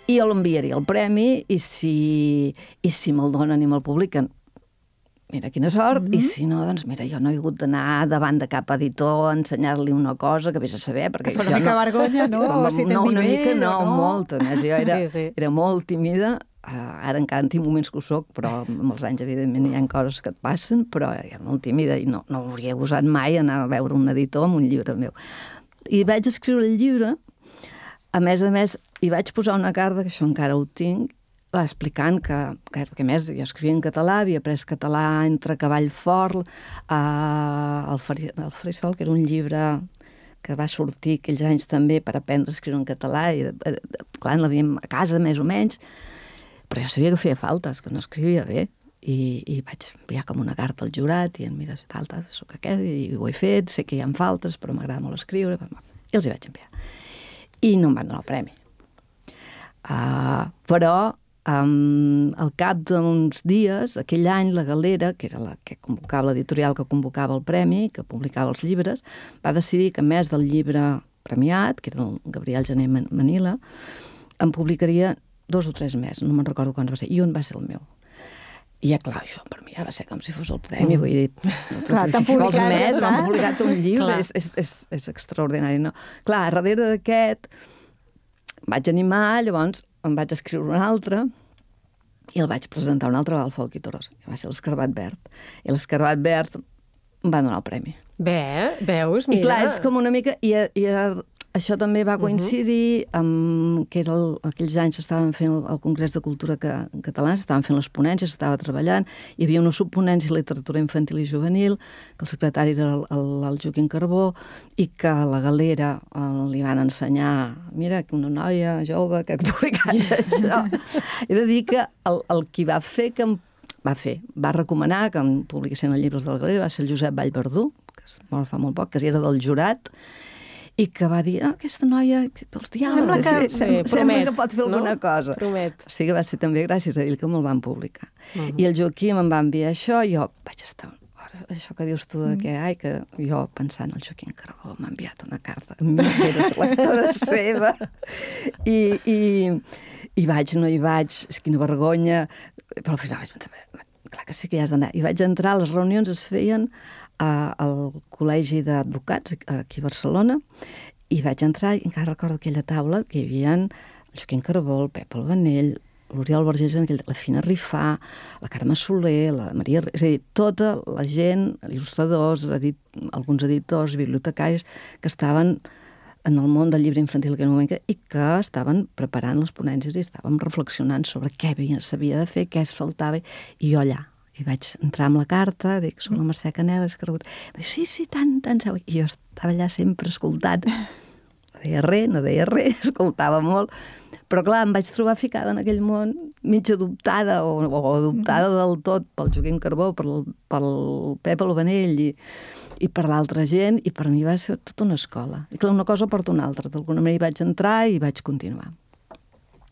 I jo l'enviaria el premi i si me'l donen i me'l publiquen, mira, quina sort, i si no, doncs mira, jo no he hagut d'anar davant de cap editor a ensenyar-li una cosa que vés a saber, perquè fa una mica vergonya, no? No, una mica no, molta. Jo era molt tímida, ara encara en tinc moments que ho soc, però amb els anys, evidentment, hi ha coses que et passen, però era molt tímida i no hauria gosat mai anar a veure un editor amb un llibre meu. I vaig escriure el llibre, a més, hi vaig posar una carta, que això encara ho tinc, explicant que a més, jo escrivia en català, havia après català entre Cavallfort, el Faristol, que era un llibre que va sortir aquells anys també per aprendre a escriure en català, i clar, l'havíem a casa, més o menys, però jo sabia que feia faltes, que no escrivia bé, i vaig enviar com una carta al jurat, i mira, soc aquest, i ho he fet, sé que hi ha faltes, però m'agrada molt escriure, i els hi vaig enviar. I no em van donar el premi. Però al cap d'uns dies, aquell any, la Galera, que era la que convocava, l'editorial que convocava el premi, que publicava els llibres, va decidir que, a més del llibre premiat, que era el Gabriel Jané Manila, em publicaria 2 o 3 més, no me'n recordo quants va ser, i un va ser el meu. I ja, clar, això per mi ja va ser com si fos el premi, vull dir, si vols més, m'han publicat un llibre, és extraordinari, no? Clar, darrere d'aquest vaig animar, llavors em vaig escriure un altre i el vaig presentar un altre al Folk i Toros. Va ser l'Escarabat Verd. I l'Escarabat Verd em va donar el premi. Veus, mira. I clar, és com una mica... I això també va coincidir amb que aquells anys s'estaven fent el Congrés de Cultura Catalana, s'estaven fent les ponències, s'estava treballant, hi havia una subponència de literatura infantil i juvenil, que el secretari era el Joaquim Carbó, i que a la Galera li van ensenyar, mira, que una noia jove que ha publicat això. He de dir que el qui va fer que va recomanar que em publiquessin els llibres de la Galera va ser el Josep Vallverdú, que fa molt poc, que era del jurat, i que va dir, aquesta noia, pels diàlegs, sembla que pot fer alguna cosa. Promet. O sigui que va ser també gràcies a ell que me'l van publicar. I el Joaquim em va enviar això, i jo vaig estar... Això que dius tu, que jo pensant, el Joaquim Carbó m'ha enviat una carta, que era lectora seva, i vaig, no hi vaig, és quina vergonya, però al final vaig pensar, clar que sí que hi has d'anar. I vaig entrar, les reunions es feien al Col·legi d'Advocats aquí a Barcelona, i vaig entrar, i encara recordo aquella taula que hi havia el Joaquim Carbó, el Pep Albanell, l'Oriol Vergés, la Fina Rifà, la Carme Soler, la Maria... És a dir, tota la gent, il·lustradors, alguns editors, bibliotecaris, que estaven en el món del llibre infantil en aquell moment i que estaven preparant les ponències i estàvem reflexionant sobre què s'havia de fer, què es faltava, i jo allà. I vaig entrar amb la carta, dic, soc la Mercè Canel, és cregut. Va dir, sí, tant, i jo estava allà sempre escoltant. No deia res, escoltava molt. Però clar, em vaig trobar ficada en aquell món, mig adoptada o adoptada del tot pel Joaquim Carbó, pel Pep Albanell i per l'altra gent, i per mi va ser tota una escola. I clar, una cosa porta una altra. D'alguna manera hi vaig entrar i vaig continuar.